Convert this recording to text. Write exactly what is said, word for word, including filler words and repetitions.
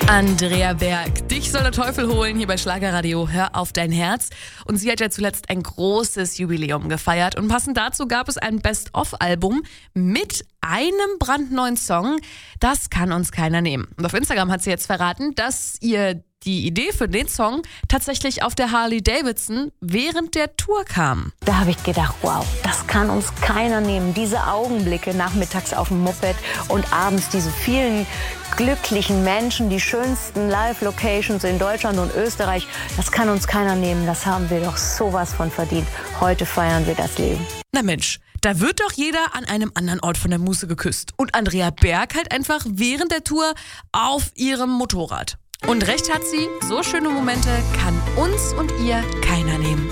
Andrea Berg, dich soll der Teufel holen hier bei Schlagerradio. Hör auf dein Herz. Und sie hat ja zuletzt ein großes Jubiläum gefeiert. Und passend dazu gab es ein Best-of-Album mit einem brandneuen Song. Das kann uns keiner nehmen. Und auf Instagram hat sie jetzt verraten, dass ihr die Idee für den Song tatsächlich auf der Harley Davidson während der Tour kam. Da habe ich gedacht, wow, das kann uns keiner nehmen. Diese Augenblicke nachmittags auf dem Moped und abends diese vielen glücklichen Menschen, die schönsten Live-Locations in Deutschland und Österreich, das kann uns keiner nehmen. Das haben wir doch sowas von verdient. Heute feiern wir das Leben. Na Mensch, da wird doch jeder an einem anderen Ort von der Muße geküsst. Und Andrea Berg halt einfach während der Tour auf ihrem Motorrad. Und recht hat sie, so schöne Momente kann uns und ihr keiner nehmen.